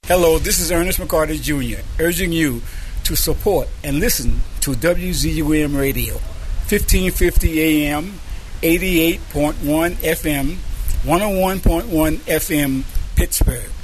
Hello, this is Ernest McCarty Jr., urging you to support and listen to WZUM Radio, 1550 AM, 88.1 FM, 101.1 FM, Pittsburgh.